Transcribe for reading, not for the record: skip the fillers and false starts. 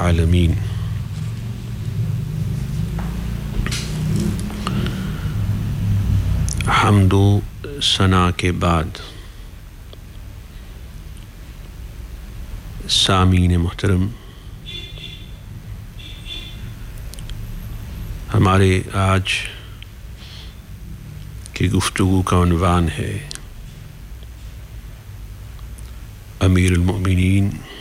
आलमीन। हम्दो सना के बाद सामीन मुहतरम, हमारे आज की गुफ्तगू का उन्वान है अमीरुल मोमिनीन